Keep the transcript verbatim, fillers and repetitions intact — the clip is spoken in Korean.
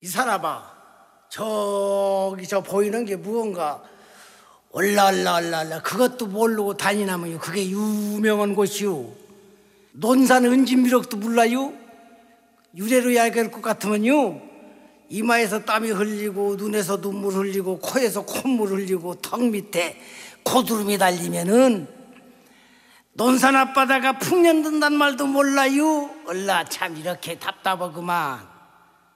이 사람아, 저기 저 보이는 게 무언가 올라올라올라올라 그것도 모르고 다니나면요 그게 유명한 곳이요. 논산 은진미륵도 몰라요? 유래로 이야기할 것 같으면요 이마에서 땀이 흘리고 눈에서 눈물 흘리고 코에서 콧물 흘리고 턱 밑에 고드름이 달리면은 논산 앞바다가 풍년 든단 말도 몰라요. 얼라 참 이렇게 답답하구만.